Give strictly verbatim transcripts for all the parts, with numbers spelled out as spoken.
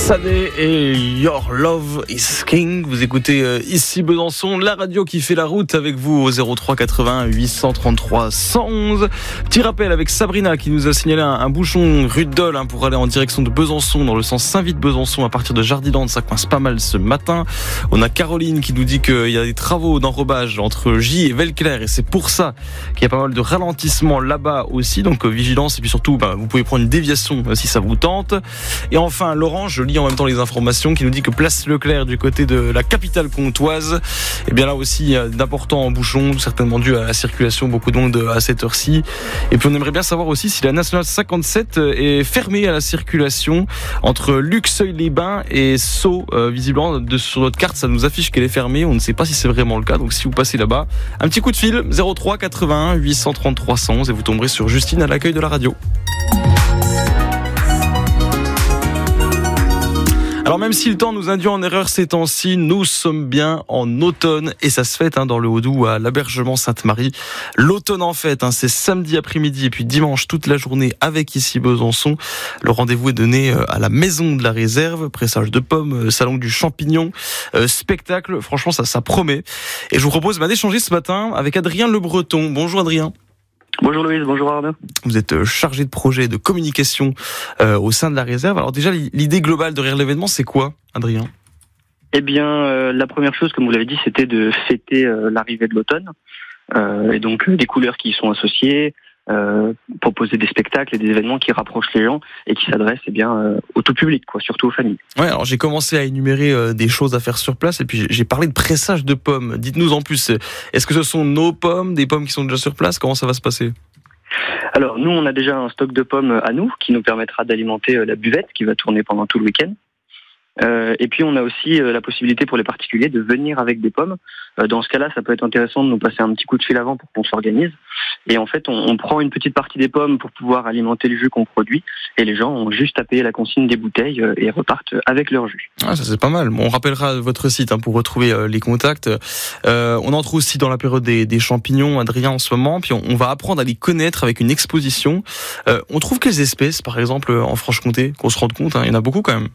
Sadé et Your Love is King. Vous écoutez euh, ici Besançon, la radio qui fait la route avec vous au zéro trois quatre-vingts huit cent trente-trois cent onze. Petit rappel avec Sabrina qui nous a signalé un, un bouchon rue de Dole hein, pour aller en direction de Besançon dans le sens Saint-Vite-Besançon à partir de Jardiland. Ça coince pas mal ce matin. On a Caroline qui nous dit qu'il y a des travaux d'enrobage entre J et Velclair et c'est pour ça qu'il y a pas mal de ralentissements là-bas aussi. Donc euh, vigilance et puis surtout bah, vous pouvez prendre une déviation euh, si ça vous tente. Et enfin Laurent, je lis en même temps les informations qui nous dit que place Leclerc du côté de la capitale comtoise, et bien là aussi d'importants bouchons, certainement dû à la circulation, beaucoup de monde à cette heure-ci. Et puis on aimerait bien savoir aussi si la nationale cinquante-sept est fermée à la circulation entre Luxeuil-les-Bains et Sceaux. Euh, visiblement de, sur notre carte ça nous affiche qu'elle est fermée, on ne sait pas si c'est vraiment le cas, donc si vous passez là-bas, un petit coup de fil zéro trois quatre-vingt-un huit cent trente-trois cent onze et vous tomberez sur Justine à l'accueil de la radio. Alors même si le temps nous induit en erreur ces temps-ci, nous sommes bien en automne et ça se fête hein, dans le Haut-Doubs à l'Abergement Sainte-Marie. L'automne en fête, hein, c'est samedi après-midi et puis dimanche toute la journée avec ici Besançon. Le rendez-vous est donné à la Maison de la Réserve, pressage de pommes, salon du champignon, euh, spectacle. Franchement, ça, ça promet. Et je vous propose bah, d'échanger ce matin avec Adrien Le Breton. Bonjour Adrien. Bonjour Louise, bonjour Arnaud. Vous êtes chargé de projet de communication euh, au sein de la réserve. Alors déjà, l'idée globale derrière l'événement, c'est quoi, Adrien ? Eh bien, euh, la première chose, comme vous l'avez dit, c'était de fêter euh, l'arrivée de l'automne. Euh, et donc, euh, des couleurs qui y sont associées, euh, proposer des spectacles et des événements qui rapprochent les gens et qui s'adressent eh bien, euh, au tout public, quoi, surtout aux familles. Ouais, alors j'ai commencé à énumérer euh, des choses à faire sur place et puis j'ai parlé de pressage de pommes. Dites-nous en plus, est-ce que ce sont nos pommes, des pommes qui sont déjà sur place ? Comment ça va se passer ? Alors nous, on a déjà un stock de pommes à nous qui nous permettra d'alimenter la buvette qui va tourner pendant tout le week-end. Euh, et puis on a aussi euh, la possibilité pour les particuliers de venir avec des pommes. Euh, dans ce cas-là, ça peut être intéressant de nous passer un petit coup de fil avant pour qu'on s'organise. Et en fait, on, on prend une petite partie des pommes pour pouvoir alimenter le jus qu'on produit. Et les gens ont juste à payer la consigne des bouteilles euh, et repartent avec leur jus. Ah, ça c'est pas mal. Bon, on rappellera votre site hein, pour retrouver euh, les contacts. Euh, on entre aussi dans la période des, des champignons, Adrien, en ce moment. Puis on, on va apprendre à les connaître avec une exposition. Euh, on trouve quelles espèces, par exemple, en Franche-Comté, qu'on se rende compte hein, il y en a beaucoup quand même.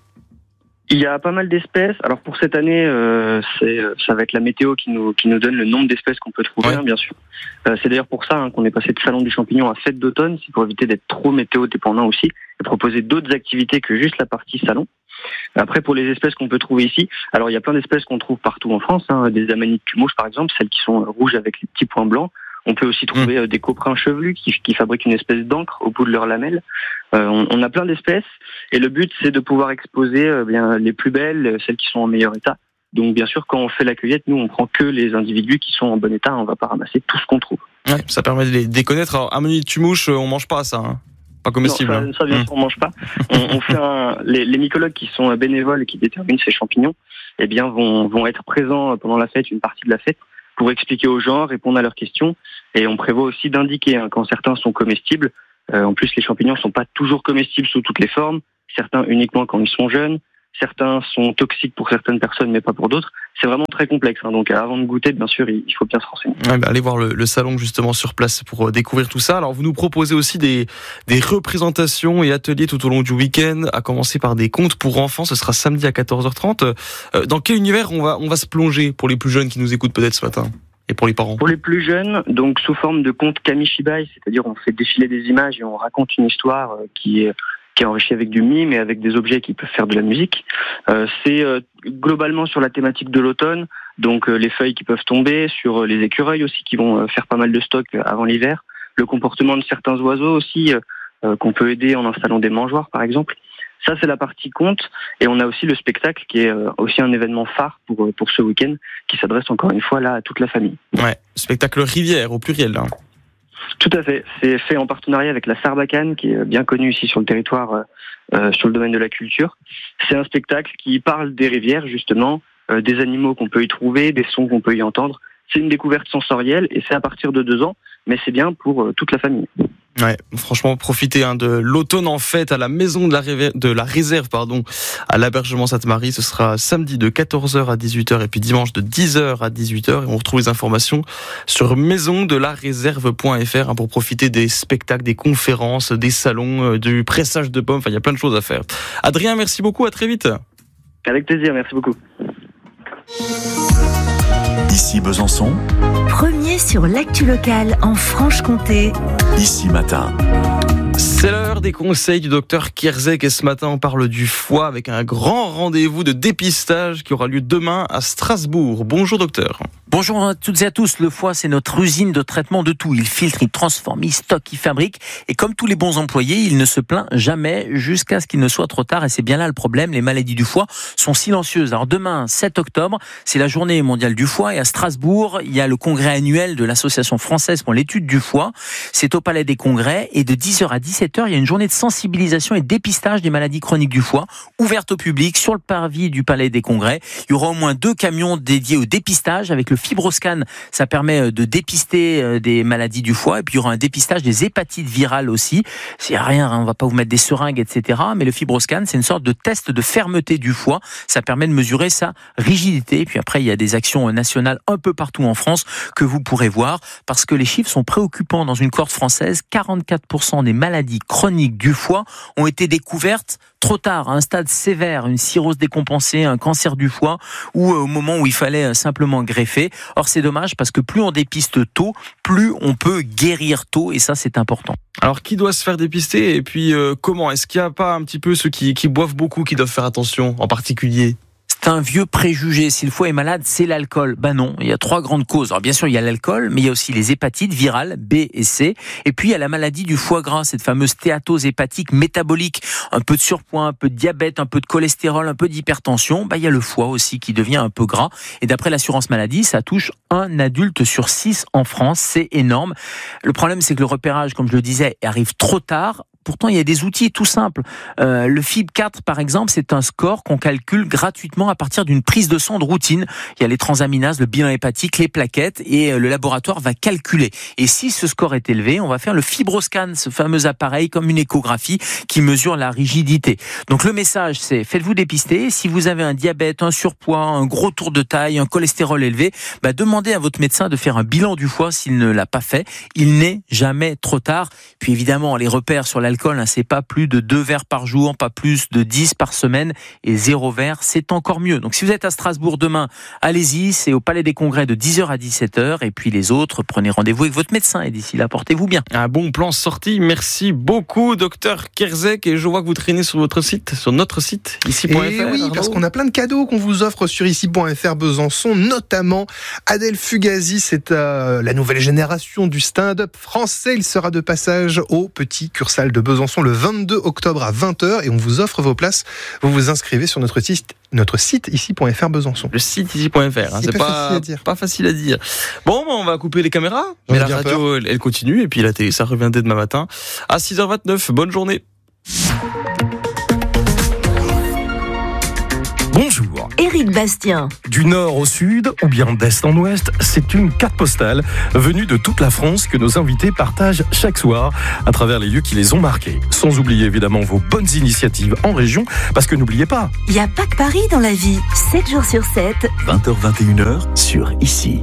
Il y a pas mal d'espèces. Alors pour cette année, euh, c'est, ça va être la météo qui nous qui nous donne le nombre d'espèces qu'on peut trouver, ouais. hein, bien sûr. Euh, c'est d'ailleurs pour ça hein, qu'on est passé de salon du champignon à fête d'automne, c'est pour éviter d'être trop météo dépendant aussi, et proposer d'autres activités que juste la partie salon. Après, pour les espèces qu'on peut trouver ici, alors il y a plein d'espèces qu'on trouve partout en France, hein, des amanites tumouches par exemple, celles qui sont rouges avec les petits points blancs. On peut aussi trouver mmh. des coprins chevelus qui, qui fabriquent une espèce d'encre au bout de leurs lamelles. Euh, on, on a plein d'espèces et le but c'est de pouvoir exposer euh, bien les plus belles, celles qui sont en meilleur état. Donc bien sûr, quand on fait la cueillette, nous on prend que les individus qui sont en bon état. On va pas ramasser tout ce qu'on trouve. Ouais, ça permet de les déconnaître. Alors, amanite tumouche, on mange pas ça. Hein. Pas comestible. Non, ça, hein. ça bien sûr, on mange pas. On, on fait un, les, les mycologues qui sont bénévoles et qui déterminent ces champignons, eh bien vont vont être présents pendant la fête, une partie de la fête, pour expliquer aux gens, répondre à leurs questions. Et on prévoit aussi d'indiquer hein, quand certains sont comestibles. Euh, en plus, les champignons ne sont pas toujours comestibles sous toutes les formes. Certains uniquement quand ils sont jeunes. Certains sont toxiques pour certaines personnes, mais pas pour d'autres. C'est vraiment très complexe. Hein. Donc avant de goûter, bien sûr, il faut bien se renseigner. Ouais, bah, allez voir le, le salon justement sur place pour euh, découvrir tout ça. Alors vous nous proposez aussi des, des représentations et ateliers tout au long du week-end, à commencer par des contes pour enfants. Ce sera samedi à quatorze heures trente. Euh, dans quel univers on va, on va se plonger pour les plus jeunes qui nous écoutent peut-être ce matin ? Et pour les parents ? Pour les plus jeunes, donc sous forme de contes kamishibai, c'est-à-dire on fait défiler des images et on raconte une histoire qui est qui est enrichi avec du mime et avec des objets qui peuvent faire de la musique. Euh, c'est euh, globalement sur la thématique de l'automne, donc euh, les feuilles qui peuvent tomber, sur euh, les écureuils aussi qui vont euh, faire pas mal de stock euh, avant l'hiver, le comportement de certains oiseaux aussi, euh, euh, qu'on peut aider en installant des mangeoires par exemple. Ça c'est la partie conte, et on a aussi le spectacle qui est euh, aussi un événement phare pour, euh, pour ce week-end, qui s'adresse encore une fois là à toute la famille. Ouais, spectacle Rivière au pluriel là. Tout à fait. C'est fait en partenariat avec la Sarbacane, qui est bien connue ici sur le territoire, euh, sur le domaine de la culture. C'est un spectacle qui parle des rivières, justement, euh, des animaux qu'on peut y trouver, des sons qu'on peut y entendre. C'est une découverte sensorielle et c'est à partir de deux ans, mais c'est bien pour euh, toute la famille. Ouais, franchement, profitez hein, de l'automne en fête à la maison de la, réver- de la réserve pardon, à l'Abergement Sainte-Marie. Ce sera samedi de quatorze heures à dix-huit heures et puis dimanche de dix heures à dix-huit heures. Et on retrouve les informations sur maison de la réserve point f r hein, pour profiter des spectacles, des conférences, des salons, euh, du pressage de pommes. Enfin, il y a plein de choses à faire. Adrien, merci beaucoup. À très vite. Avec plaisir, merci beaucoup. Ici Besançon. Premier sur l'actu locale en Franche-Comté. Ici Matin. C'est l'heure des conseils du docteur Kierzek et ce matin on parle du foie avec un grand rendez-vous de dépistage qui aura lieu demain à Strasbourg. Bonjour docteur. Bonjour à toutes et à tous. Le foie, c'est notre usine de traitement de tout. Il filtre, il transforme, il stocke, il fabrique. Et comme tous les bons employés, il ne se plaint jamais jusqu'à ce qu'il ne soit trop tard. Et c'est bien là le problème. Les maladies du foie sont silencieuses. Alors demain, sept octobre, c'est la journée mondiale du foie. Et à Strasbourg, il y a le congrès annuel de l'Association française pour l'étude du foie. C'est au Palais des Congrès. Et de dix heures à dix-sept heures, il y a une journée de sensibilisation et de dépistage des maladies chroniques du foie, ouverte au public sur le parvis du Palais des Congrès. Il y aura au moins deux camions dédiés au dépistage avec le FibroScan. Ça permet de dépister des maladies du foie. Et puis il y aura un dépistage des hépatites virales aussi. C'est rien, on ne va pas vous mettre des seringues, et cetera. Mais le FibroScan, c'est une sorte de test de fermeté du foie. Ça permet de mesurer sa rigidité. Et puis après, il y a des actions nationales un peu partout en France que vous pourrez voir parce que les chiffres sont préoccupants dans une cohorte française. quarante-quatre pour cent des maladies chroniques du foie ont été découvertes trop tard, à un stade sévère, une cirrhose décompensée, un cancer du foie, ou au moment où il fallait simplement greffer. Or, c'est dommage parce que plus on dépiste tôt, plus on peut guérir tôt, et ça, c'est important. Alors, qui doit se faire dépister et puis euh, comment ? Est-ce qu'il n'y a pas un petit peu ceux qui, qui boivent beaucoup qui doivent faire attention en particulier ? C'est un vieux préjugé. Si le foie est malade, c'est l'alcool. Ben non, il y a trois grandes causes. Alors bien sûr, il y a l'alcool, mais il y a aussi les hépatites virales B et C. Et puis il y a la maladie du foie gras, cette fameuse stéatose hépatique métabolique. Un peu de surpoids, un peu de diabète, un peu de cholestérol, un peu d'hypertension. Ben il y a le foie aussi qui devient un peu gras. Et d'après l'assurance maladie, ça touche un adulte sur six en France. C'est énorme. Le problème, c'est que le repérage, comme je le disais, arrive trop tard. Pourtant, il y a des outils tout simples. Euh, le F I B quatre, par exemple, c'est un score qu'on calcule gratuitement à partir d'une prise de sang de routine. Il y a les transaminases, le bilan hépatique, les plaquettes, et le laboratoire va calculer. Et si ce score est élevé, on va faire le FibroScan, ce fameux appareil comme une échographie qui mesure la rigidité. Donc le message, c'est faites-vous dépister. Si vous avez un diabète, un surpoids, un gros tour de taille, un cholestérol élevé, bah demandez à votre médecin de faire un bilan du foie s'il ne l'a pas fait. Il n'est jamais trop tard. Puis évidemment, les repères sur la L'alcool, hein, c'est pas plus de deux verres par jour, pas plus de dix par semaine, et zéro verre, c'est encore mieux. Donc si vous êtes à Strasbourg demain, allez-y, c'est au Palais des Congrès de dix heures à dix-sept heures, et puis les autres, prenez rendez-vous avec votre médecin, et d'ici là, portez-vous bien. Un bon plan sorti, merci beaucoup docteur Kierzek, et je vois que vous traînez sur votre site, sur notre site, ici point f r. Et oui, Arnaud. parce qu'on a plein de cadeaux qu'on vous offre sur ici point f r Besançon, notamment Adèle Fugazi, c'est euh, la nouvelle génération du stand-up français. Il sera de passage au Petit Cursal de Besançon le vingt-deux octobre à vingt heures et on vous offre vos places. Vous vous inscrivez sur notre site, notre site ici point f r Besançon. Le site ici point f r, hein, c'est, c'est pas, pas facile à dire. pas facile à dire. Bon, on va couper les caméras, J'en mais ai la bien radio, elle, elle continue, et puis la télé, ça revient dès demain matin à six heures vingt-neuf. Bonne journée. Bonjour. Éric Bastien. Du nord au sud, ou bien d'est en ouest, c'est une carte postale venue de toute la France que nos invités partagent chaque soir à travers les lieux qui les ont marqués. Sans oublier évidemment vos bonnes initiatives en région, parce que n'oubliez pas, Il n'y a pas que Paris dans la vie. sept jours sur sept. vingt heures vingt et une heures sur Ici.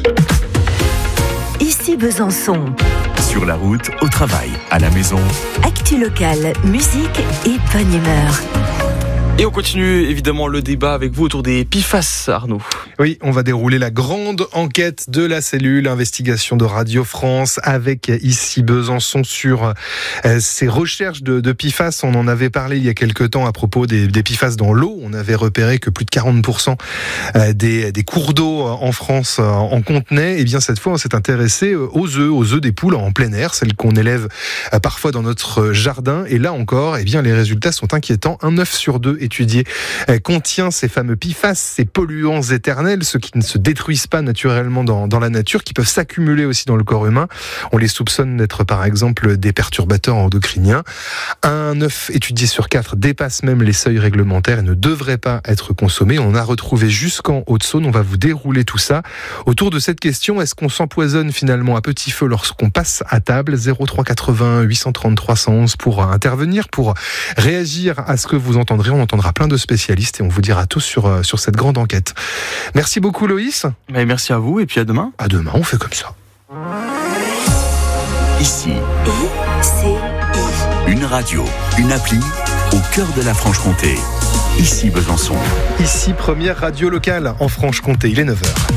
Ici Besançon. Sur la route, au travail, à la maison. Actu locale, musique et bonne humeur. Et on continue évidemment le débat avec vous autour des P F A S, Arnaud. Oui, on va dérouler la grande enquête de la cellule investigation de Radio France avec ici Besançon sur euh, ces recherches de, de P F A S. On en avait parlé il y a quelques temps à propos des, des P F A S dans l'eau. On avait repéré que plus de quarante pour cent des, des cours d'eau en France en contenaient. Et bien cette fois, on s'est intéressé aux œufs, aux œufs des poules en plein air, celles qu'on élève parfois dans notre jardin. Et là encore, eh bien les résultats sont inquiétants. Un œuf sur deux est étudié contient ces fameux P F A S, ces polluants éternels, ceux qui ne se détruisent pas naturellement dans, dans la nature, qui peuvent s'accumuler aussi dans le corps humain. On les soupçonne d'être par exemple des perturbateurs endocriniens. Un œuf étudié sur quatre dépasse même les seuils réglementaires et ne devrait pas être consommé. On a retrouvé jusqu'en Haute-Saône. On va vous dérouler tout ça. Autour de cette question, est-ce qu'on s'empoisonne finalement à petit feu lorsqu'on passe à table? Zéro trois quatre-vingts huit cent trente-trois cent onze pour intervenir, pour réagir à ce que vous entendrez. On entendra plein de spécialistes et on vous dira tout sur, sur cette grande enquête. Merci beaucoup Loïs. Mais merci à vous et puis à demain. À demain, on fait comme ça. Ici, I C I. une radio, une appli au cœur de la Franche-Comté. Ici Besançon. Ici, première radio locale en Franche-Comté. Il est neuf heures.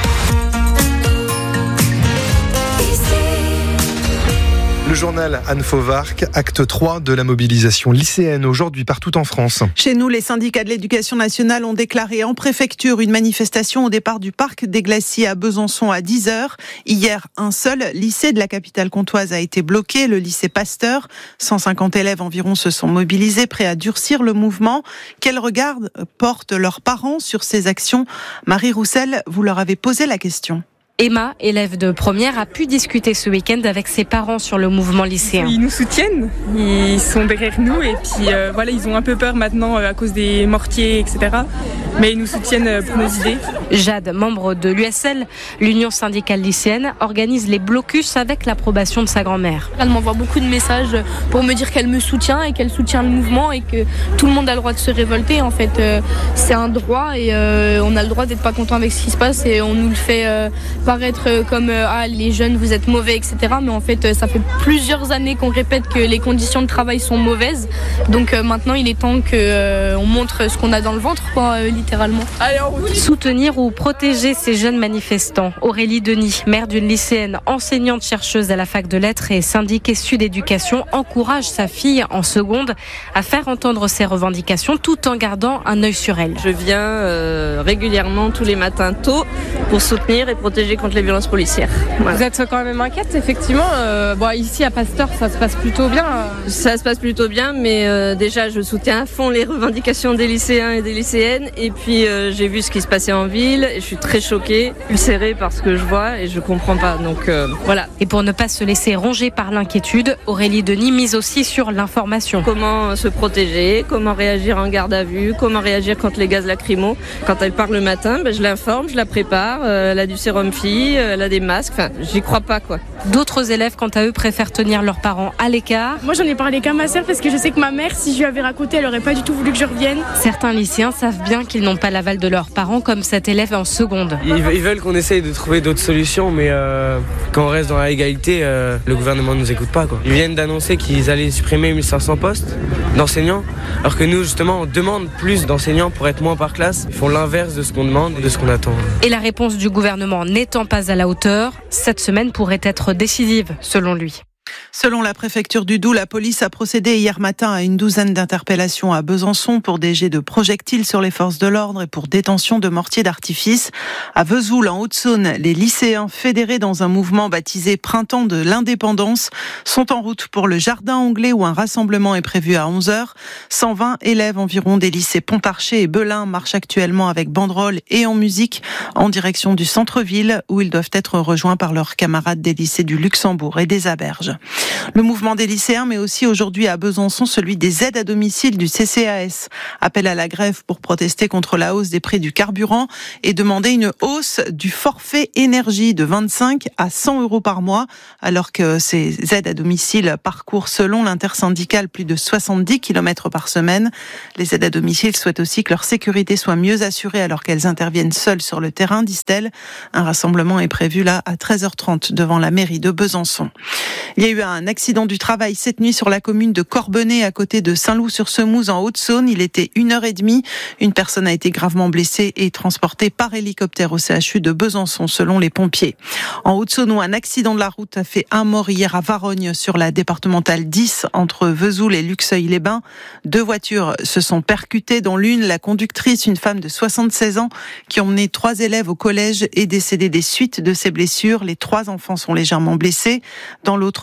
Le journal Anne Fauvarc, acte trois de la mobilisation lycéenne aujourd'hui partout en France. Chez nous, les syndicats de l'éducation nationale ont déclaré en préfecture une manifestation au départ du parc des Glaciers à Besançon à dix heures. Hier, un seul lycée de la capitale comtoise a été bloqué, le lycée Pasteur. cent cinquante élèves environ se sont mobilisés, prêts à durcir le mouvement. Quel regard portent leurs parents sur ces actions? Marie Roussel, vous leur avez posé la question. Emma, élève de première, a pu discuter ce week-end avec ses parents sur le mouvement lycéen. Ils nous soutiennent, ils sont derrière nous et puis euh, voilà, ils ont un peu peur maintenant euh, à cause des mortiers, et cetera. Mais ils nous soutiennent euh, pour nos idées. Jade, membre de l'U S L, l'Union syndicale lycéenne, organise les blocus avec l'approbation de sa grand-mère. Elle m'envoie beaucoup de messages pour me dire qu'elle me soutient et qu'elle soutient le mouvement et que tout le monde a le droit de se révolter. En fait, euh, c'est un droit et euh, on a le droit d'être pas content avec ce qui se passe et on nous le fait euh, paraître comme euh, ah les jeunes vous êtes mauvais, et cetera. Mais en fait, euh, ça fait plusieurs années qu'on répète que les conditions de travail sont mauvaises. Donc euh, maintenant, il est temps que euh, on montre ce qu'on a dans le ventre, quoi, euh, littéralement. Allez, en route. Soutenir ou protéger ces jeunes manifestants. Aurélie Denis, mère d'une lycéenne, enseignante chercheuse à la fac de lettres et syndiquée Sud Éducation, encourage sa fille en seconde à faire entendre ses revendications tout en gardant un œil sur elle. Je viens euh, régulièrement tous les matins tôt pour soutenir et protéger contre les violences policières. Voilà. Vous êtes quand même inquiète, effectivement. Euh, bon, ici à Pasteur, ça se passe plutôt bien. Ça se passe plutôt bien, mais euh, déjà je soutiens à fond les revendications des lycéens et des lycéennes. Et puis euh, j'ai vu ce qui se passait en ville et je suis très choquée, ulcérée par ce que je vois et je comprends pas. Donc euh, voilà. Et pour ne pas se laisser ronger par l'inquiétude, Aurélie Denis mise aussi sur l'information. Comment se protéger, comment réagir en garde à vue, comment réagir contre les gaz lacrymaux. Quand elle part le matin, ben, je l'informe, je la prépare. Euh, elle a du sérum fille, elle a des masques. Enfin, j'y crois pas, quoi. D'autres élèves, quant à eux, préfèrent tenir leurs parents à l'écart. Moi, j'en ai parlé qu'à ma sœur parce que je sais que ma mère, si je lui avais raconté, elle aurait pas du tout voulu que je revienne. Certains lycéens savent bien qu'ils n'ont pas l'aval de leurs parents, comme cet élève en seconde. Ils, ils veulent qu'on essaye de trouver d'autres solutions, mais euh, quand on reste dans la égalité, euh, le gouvernement ne nous écoute pas, quoi. Ils viennent d'annoncer qu'ils allaient supprimer mille cinq cents postes d'enseignants, alors que nous, justement, on demande plus d'enseignants pour être moins par classe. Ils font l'inverse de ce qu'on demande et de ce qu'on attend. Et la réponse du gouvernement n'étant pas à la hauteur, cette semaine pourrait être décisive, selon lui. Selon la préfecture du Doubs, la police a procédé hier matin à une douzaine d'interpellations à Besançon pour des jets de projectiles sur les forces de l'ordre et pour détention de mortiers d'artifice. À Vesoul, en Haute-Saône, les lycéens fédérés dans un mouvement baptisé Printemps de l'Indépendance sont en route pour le Jardin Anglais où un rassemblement est prévu à onze heures. cent vingt élèves environ des lycées Pontarché et Belin marchent actuellement avec banderoles et en musique en direction du centre-ville où ils doivent être rejoints par leurs camarades des lycées du Luxembourg et des Aberges. Le mouvement des lycéens, mais aussi aujourd'hui à Besançon, celui des aides à domicile du C C A S. Appel à la grève pour protester contre la hausse des prix du carburant et demander une hausse du forfait énergie de vingt-cinq à cent euros par mois, alors que ces aides à domicile parcourent selon l'intersyndicale plus de soixante-dix kilomètres par semaine. Les aides à domicile souhaitent aussi que leur sécurité soit mieux assurée alors qu'elles interviennent seules sur le terrain, disent-elles. Un rassemblement est prévu là à treize heures trente devant la mairie de Besançon. Il y a eu un accident du travail cette nuit sur la commune de Corbenay à côté de Saint-Loup-sur-Semouse en Haute-Saône. Il était une heure trente. Une personne a été gravement blessée et transportée par hélicoptère au C H U de Besançon selon les pompiers. En Haute-Saône, où un accident de la route a fait un mort hier à Varogne sur la départementale dix entre Vesoul et Luxeuil-les-Bains. Deux voitures se sont percutées. Dans l'une, la conductrice, une femme de soixante-seize ans qui emmenait trois élèves au collège, est décédée des suites de ses blessures. Les trois enfants sont légèrement blessés. Dans l'autre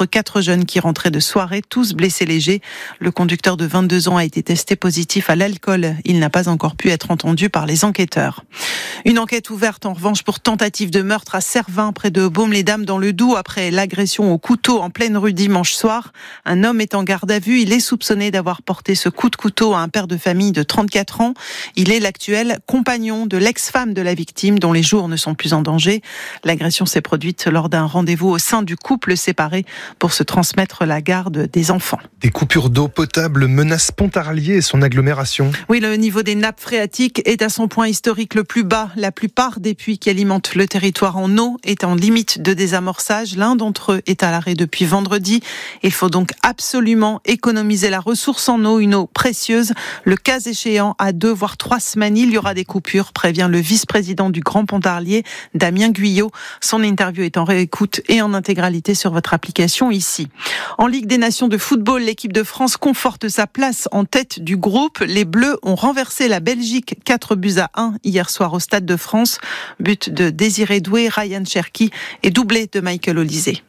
quatre jeunes qui rentraient de soirée, tous blessés légers. Le conducteur de vingt-deux ans a été testé positif à l'alcool. Il n'a pas encore pu être entendu par les enquêteurs. Une enquête ouverte en revanche pour tentative de meurtre à Servins, près de Baume-les-Dames dans le Doubs, après l'agression au couteau en pleine rue dimanche soir. Un homme est en garde à vue. Il est soupçonné d'avoir porté ce coup de couteau à un père de famille de trente-quatre ans. Il est l'actuel compagnon de l'ex-femme de la victime, dont les jours ne sont plus en danger. L'agression s'est produite lors d'un rendez-vous au sein du couple séparé pour se transmettre la garde des enfants. Des coupures d'eau potable menacent Pontarlier et son agglomération. Oui, le niveau des nappes phréatiques est à son point historique le plus bas. La plupart des puits qui alimentent le territoire en eau est en limite de désamorçage. L'un d'entre eux est à l'arrêt depuis vendredi. Il faut donc absolument économiser la ressource en eau, une eau précieuse. Le cas échéant, à deux voire trois semaines, il y aura des coupures, prévient le vice-président du Grand Pontarlier, Damien Guyot. Son interview est en réécoute et en intégralité sur votre application ici. En Ligue des Nations de football, l'équipe de France conforte sa place en tête du groupe. Les Bleus ont renversé la Belgique quatre buts à un hier soir au Stade de France. But de Désiré Doué, Ryan Cherki et doublé de Michael Olysée.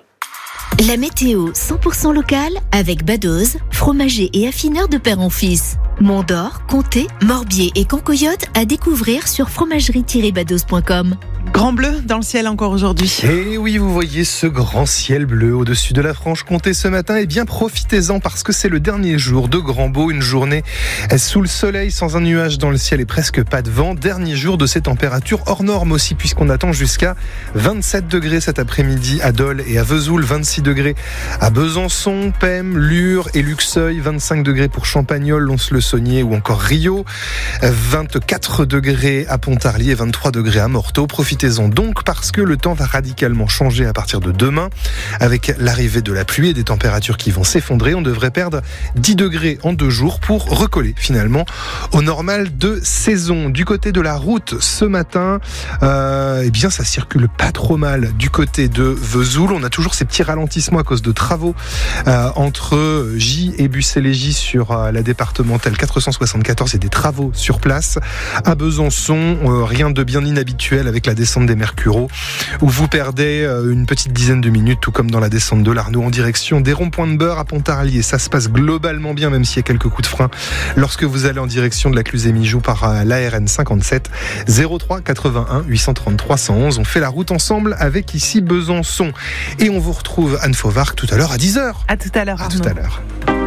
La météo cent pour cent locale avec Badoz, fromager et affineur de père en fils. Mont-d'Or, Comté, Morbier et Cancoyote à découvrir sur fromagerie tiret badoz point com. Grand bleu dans le ciel encore aujourd'hui. Et oui, vous voyez ce grand ciel bleu au-dessus de la Franche-Comté ce matin. Eh bien, profitez-en parce que c'est le dernier jour de grand beau, une journée sous le soleil, sans un nuage dans le ciel et presque pas de vent. Dernier jour de ces températures hors normes aussi, puisqu'on attend jusqu'à vingt-sept degrés cet après-midi à Dole et à Vesoul, vingt-six degrés à Besançon, Pem, Lure et Luxeuil, vingt-cinq degrés pour Champagnole, Lons-le-Saunier ou encore Rio, vingt-quatre degrés à Pontarlier, vingt-trois degrés à Morteau. Profitez-en donc parce que le temps va radicalement changer à partir de demain. Avec l'arrivée de la pluie et des températures qui vont s'effondrer, on devrait perdre dix degrés en deux jours pour recoller finalement au normal de saison. Du côté de la route ce matin, euh, eh bien ça circule pas trop mal du côté de Vesoul. On a toujours ces petits ralentissements à cause de travaux euh, entre J et Bucélégie sur euh, la départementale quatre cent soixante-quatorze et des travaux sur place. À Besançon, euh, rien de bien inhabituel avec la descente des Mercureaux où vous perdez euh, une petite dizaine de minutes, tout comme dans la descente de l'Arnaud en direction des ronds-points de Beurre à Pontarlier. Ça se passe globalement bien, même s'il y a quelques coups de frein lorsque vous allez en direction de la Cluse-et-Mijoux par euh, l'A R N cinquante-sept. zéro trois quatre-vingt-un huit cent trente-trois cent onze. On fait la route ensemble avec ici Besançon. Et on vous retrouve Anne Fauvarc tout à l'heure à dix heures. À tout à l'heure, À Arnaud. tout à l'heure.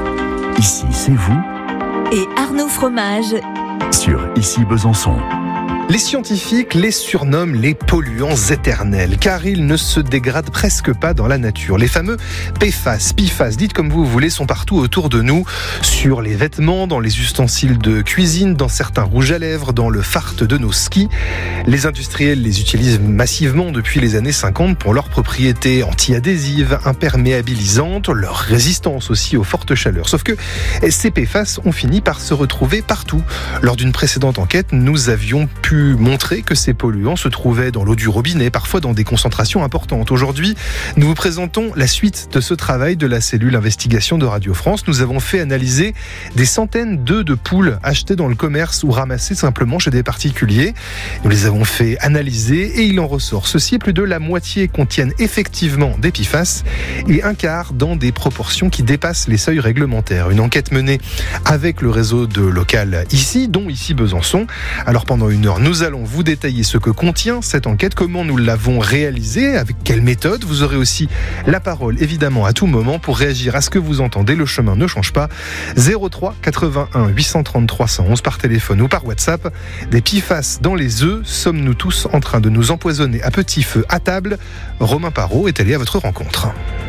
Ici, c'est vous Et Arnaud Fromage. sur Ici Besançon. Les scientifiques les surnomment les polluants éternels, car ils ne se dégradent presque pas dans la nature. Les fameux P F A S, P F A S, dites comme vous voulez, sont partout autour de nous, sur les vêtements, dans les ustensiles de cuisine, dans certains rouges à lèvres, dans le fart de nos skis. Les industriels les utilisent massivement depuis les années cinquante pour leurs propriétés anti-adhésives, imperméabilisantes, leur résistance aussi aux fortes chaleurs. Sauf que ces P F A S ont fini par se retrouver partout. Lors d'une précédente enquête, nous avions pu montrer que ces polluants se trouvaient dans l'eau du robinet, parfois dans des concentrations importantes. Aujourd'hui, nous vous présentons la suite de ce travail de la cellule investigation de Radio France. Nous avons fait analyser des centaines d'œufs de poules achetés dans le commerce ou ramassés simplement chez des particuliers. Nous les avons fait analyser et il en ressort ceci: plus de la moitié contiennent effectivement des P F A S et un quart dans des proportions qui dépassent les seuils réglementaires. Une enquête menée avec le réseau de local ici, dont ici Besançon. Alors pendant une heure, nous allons vous détailler ce que contient cette enquête, comment nous l'avons réalisée, avec quelle méthode. Vous aurez aussi la parole, évidemment, à tout moment pour réagir à ce que vous entendez. Le chemin ne change pas. zéro trois quatre-vingt-un huit cent trente-trois cent onze par téléphone ou par WhatsApp. Des P F A S dans les œufs. Sommes-nous tous en train de nous empoisonner à petit feu à table? Romain Parot est allé à votre rencontre.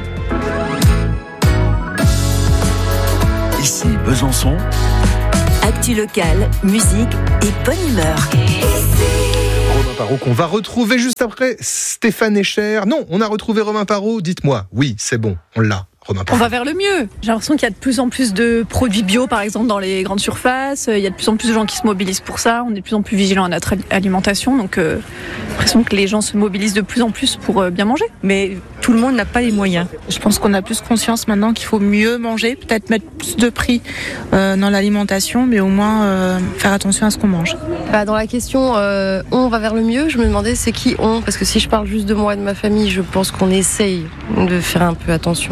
Ici Besançon. Actu locale, musique et bonne humeur. Romain Parot qu'on va retrouver juste après Stéphane Echer. Non, on a retrouvé Romain Parot. Dites-moi, oui, c'est bon, on l'a. On va vers le mieux. J'ai l'impression qu'il y a de plus en plus de produits bio, par exemple, dans les grandes surfaces. Il y a de plus en plus de gens qui se mobilisent pour ça. On est de plus en plus vigilants à notre alimentation. Donc, euh, j'ai l'impression que les gens se mobilisent de plus en plus pour euh, bien manger. Mais tout le monde n'a pas les moyens. Je pense qu'on a plus conscience maintenant qu'il faut mieux manger, peut-être mettre plus de prix euh, dans l'alimentation, mais au moins euh, faire attention à ce qu'on mange. Bah, dans la question euh, on va vers le mieux, je me demandais c'est qui on, parce que si je parle juste de moi et de ma famille, je pense qu'on essaye de faire un peu attention et d'aller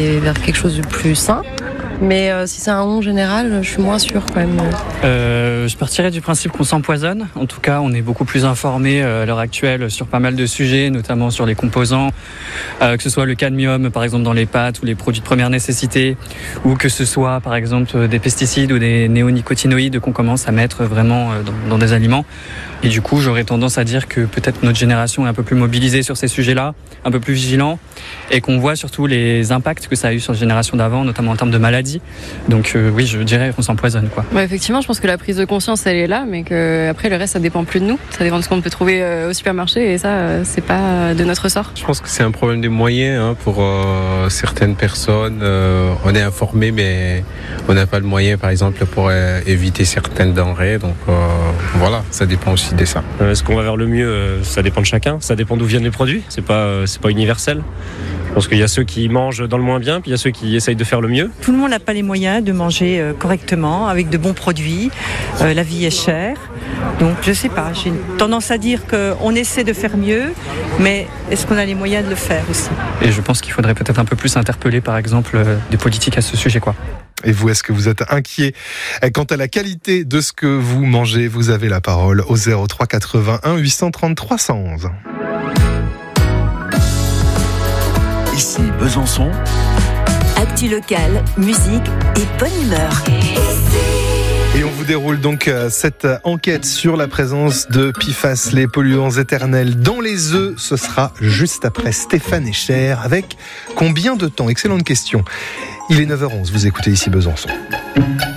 aller vers quelque chose de plus sain. Mais euh, si c'est un on général, je suis moins sûre quand même. Euh, je partirais du principe qu'on s'empoisonne. En tout cas, on est beaucoup plus informé euh, à l'heure actuelle sur pas mal de sujets, notamment sur les composants, euh, que ce soit le cadmium par exemple dans les pâtes ou les produits de première nécessité, ou que ce soit par exemple des pesticides ou des néonicotinoïdes qu'on commence à mettre vraiment euh, dans, dans des aliments. Et du coup, j'aurais tendance à dire que peut-être notre génération est un peu plus mobilisée sur ces sujets-là, un peu plus vigilant, et qu'on voit surtout les impacts que ça a eu sur les générations d'avant, notamment en termes de maladies. Donc euh, oui, je dirais qu'on s'empoisonne, quoi. Ouais, effectivement, je pense que la prise de conscience, elle est là, mais que après le reste, ça dépend plus de nous. Ça dépend de ce qu'on peut trouver euh, au supermarché, et ça, euh, c'est pas de notre ressort. Je pense que c'est un problème des moyens hein, pour euh, certaines personnes. Euh, on est informé, mais on n'a pas le moyen, par exemple, pour euh, éviter certaines denrées. Donc euh, voilà, ça dépend aussi de ça. Euh, Est-ce qu'on va vers le mieux? euh, Ça dépend de chacun. Ça dépend d'où viennent les produits. C'est pas, euh, c'est pas universel. Je pense qu'il y a ceux qui mangent dans le moins bien, puis il y a ceux qui essayent de faire le mieux. Tout le monde n'a pas les moyens de manger euh, correctement, avec de bons produits. Euh, la vie est chère. Donc je sais pas, j'ai une tendance à dire qu'on essaie de faire mieux, mais est-ce qu'on a les moyens de le faire aussi? Et je pense qu'il faudrait peut-être un peu plus interpeller par exemple euh, des politiques à ce sujet, quoi. Et vous, est-ce que vous êtes inquiet quant à la qualité de ce que vous mangez? Vous avez la parole au zéro trois quatre-vingt-un huit cent trente trois cent onze. Ici Besançon. Actu local, musique et bonne humeur. Et on vous déroule donc cette enquête sur la présence de P F A S, les polluants éternels, dans les œufs. Ce sera juste après Stéphane Echer. Avec combien de temps? Excellente question. Il est neuf heures onze, vous écoutez Ici Besançon.